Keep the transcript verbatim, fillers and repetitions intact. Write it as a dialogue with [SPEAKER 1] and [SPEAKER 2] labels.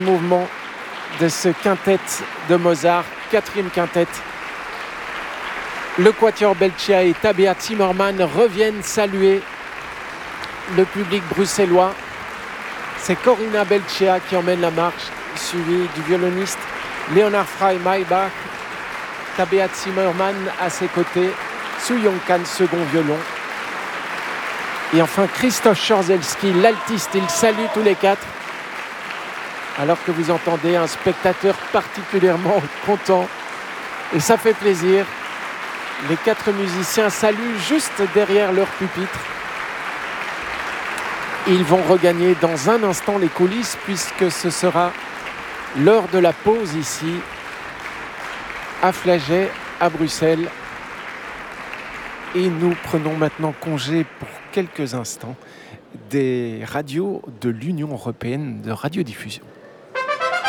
[SPEAKER 1] Mouvement de ce quintet de Mozart, quatrième quintet. Le Quatuor Belcia et Tabea Zimmermann reviennent saluer le public bruxellois. C'est Corinna Belcia qui emmène la marche, suivie du violoniste Leonard Frey-Maybach. Tabea Zimmermann à ses côtés, Su Young Kan, second violon. Et enfin Christoph Chorzelski, l'altiste. Ils saluent tous les quatre. Alors que vous entendez un spectateur particulièrement content. Et ça fait plaisir. Les quatre musiciens saluent juste derrière leur pupitre. Ils vont regagner dans un instant les coulisses puisque ce sera l'heure de la pause ici, à Flagey, à Bruxelles. Et nous prenons maintenant congé pour quelques instants des radios de l'Union européenne de radiodiffusion.